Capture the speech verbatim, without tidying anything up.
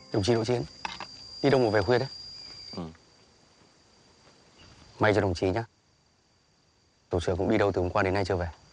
Đồng chí Đỗ Chiến, đi đâu mà về khuya đấy? Ừ. May cho đồng chí nhá. Tổ trưởng cũng đi đâu từ hôm qua đến nay chưa về.